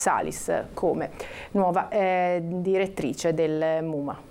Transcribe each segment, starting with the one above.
Salis come nuova direttrice del MUMA.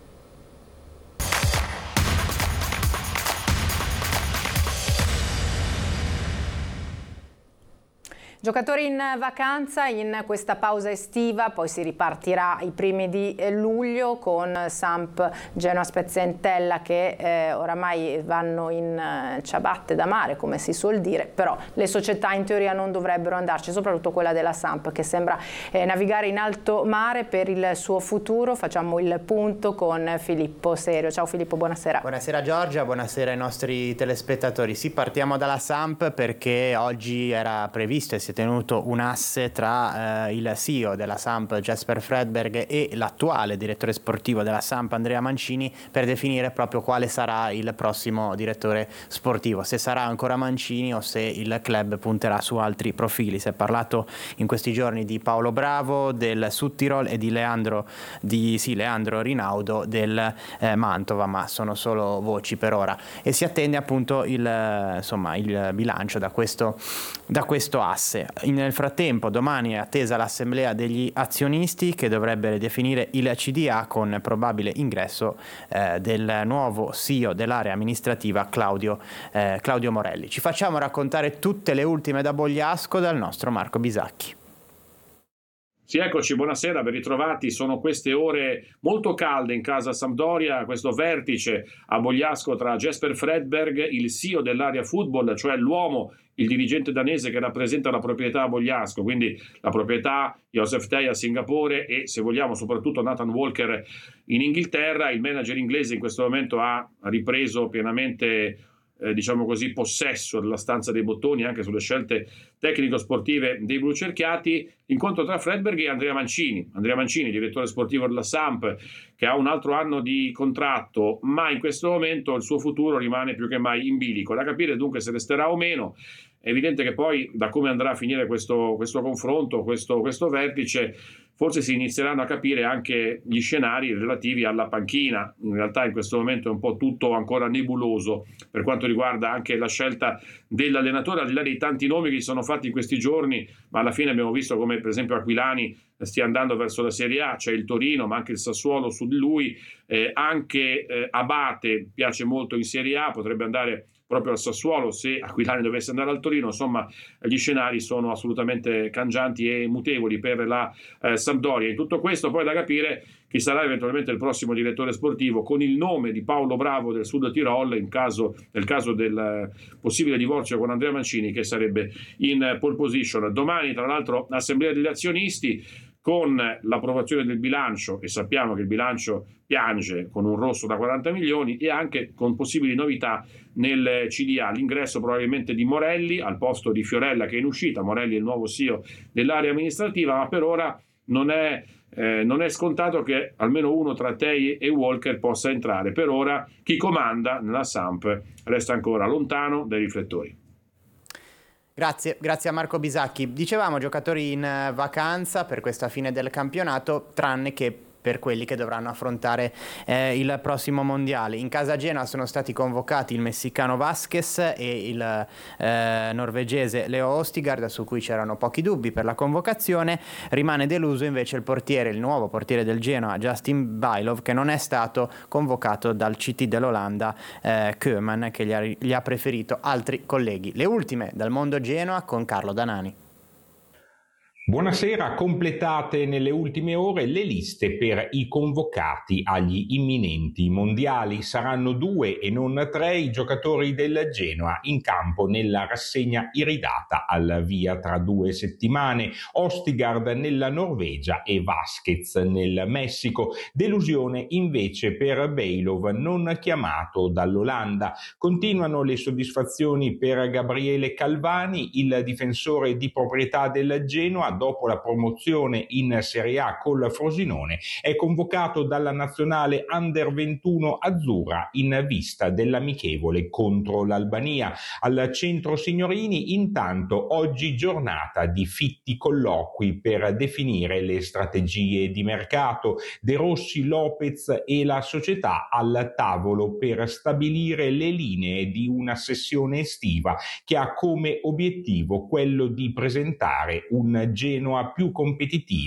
Giocatori in vacanza in questa pausa estiva, poi si ripartirà i primi di luglio con Samp, Genoa, Spezia Entella che oramai vanno in ciabatte da mare, come si suol dire, però le società in teoria non dovrebbero andarci, soprattutto quella della Samp che sembra navigare in alto mare per il suo futuro. Facciamo il punto con Filippo Serio. Ciao Filippo, buonasera. Buonasera Giorgia, buonasera ai nostri telespettatori. Sì, partiamo dalla Samp perché oggi era previsto e si è tenuto un asse tra il CEO della Samp Jesper Fredberg e l'attuale direttore sportivo della Samp Andrea Mancini per definire proprio quale sarà il prossimo direttore sportivo, se sarà ancora Mancini o se il club punterà su altri profili. Si è parlato in questi giorni di Paolo Bravo del Südtirol e di Leandro Rinaudo del Mantova, ma sono solo voci per ora e si attende appunto il bilancio da questo asse. Nel frattempo domani è attesa l'assemblea degli azionisti che dovrebbe definire il CDA con probabile ingresso del nuovo CEO dell'area amministrativa Claudio Morelli. Ci facciamo raccontare tutte le ultime da Bogliasco dal nostro Marco Bisacchi. Sì, eccoci, buonasera, ben ritrovati. Sono queste ore molto calde in casa Sampdoria, questo vertice a Bogliasco tra Jesper Fredberg, il CEO dell'area football, cioè l'uomo, il dirigente danese che rappresenta la proprietà a Bogliasco, quindi la proprietà Joseph Tay a Singapore e, se vogliamo, soprattutto Nathan Walker in Inghilterra. Il manager inglese in questo momento ha ripreso pienamente possesso della stanza dei bottoni anche sulle scelte tecnico-sportive dei blucerchiati. Incontro tra Fredberg e Andrea Mancini, direttore sportivo della Samp, che ha un altro anno di contratto, ma in questo momento il suo futuro rimane più che mai in bilico. Da capire dunque se resterà o meno. È evidente che poi, da come andrà a finire questo confronto, questo vertice, forse si inizieranno a capire anche gli scenari relativi alla panchina. In realtà in questo momento è un po' tutto ancora nebuloso per quanto riguarda anche la scelta dell'allenatore, al di là dei tanti nomi che si sono fatti in questi giorni, ma alla fine abbiamo visto come per esempio Aquilani stia andando verso la Serie A, c'è il Torino, ma anche il Sassuolo su di lui, anche Abate piace molto in Serie A, potrebbe andare proprio al Sassuolo se Aquilani dovesse andare al Torino. Insomma, gli scenari sono assolutamente cangianti e mutevoli per la Sampdoria. In tutto questo poi da capire chi sarà eventualmente il prossimo direttore sportivo, con il nome di Paolo Bravo del Sud Tirol nel caso del possibile divorzio con Andrea Mancini, che sarebbe in pole position. Domani tra l'altro assemblea degli azionisti con l'approvazione del bilancio, e sappiamo che il bilancio piange con un rosso da 40 milioni, e anche con possibili novità nel CDA, l'ingresso probabilmente di Morelli al posto di Fiorella che è in uscita. Morelli è il nuovo CEO dell'area amministrativa, ma per ora non è scontato che almeno uno tra Tay e Walker possa entrare. Per ora chi comanda nella Samp resta ancora lontano dai riflettori. Grazie a Marco Bisacchi. Dicevamo giocatori in vacanza per questa fine del campionato, tranne che per quelli che dovranno affrontare il prossimo mondiale. In casa Genoa sono stati convocati il messicano Vasquez e il norvegese Leo Ostigard, su cui c'erano pochi dubbi per la convocazione. Rimane deluso invece il nuovo portiere del Genoa, Justin Bijlow, che non è stato convocato dal CT dell'Olanda, Koeman, che gli ha preferito altri colleghi. Le ultime dal mondo Genoa con Carlo Danani. Buonasera, completate nelle ultime ore le liste per i convocati agli imminenti mondiali. Saranno 2 e non 3 i giocatori del Genoa in campo nella rassegna iridata al via tra 2 settimane. Ostigard nella Norvegia e Vasquez nel Messico. Delusione invece per Bijlow, non chiamato dall'Olanda. Continuano le soddisfazioni per Gabriele Calvani, il difensore di proprietà del Genoa. Dopo la promozione in Serie A col Frosinone, è convocato dalla nazionale Under 21 azzurra in vista dell'amichevole contro l'Albania. Al centro signorini, intanto, oggi giornata di fitti colloqui per definire le strategie di mercato. De Rossi, Lopez e la società al tavolo per stabilire le linee di una sessione estiva che ha come obiettivo quello di presentare un Genoa più competitivo